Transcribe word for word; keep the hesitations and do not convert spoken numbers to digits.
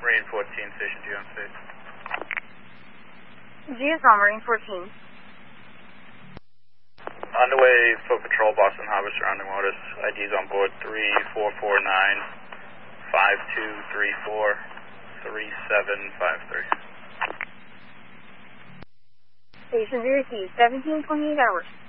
Marine fourteen, station G on state. G S L Marine fourteen. Underway for patrol, Boston Harbor, surrounding waters. I Ds on board three four four nine, five two three four, three seven five three. Station zero C, seventeen twenty-eight hours.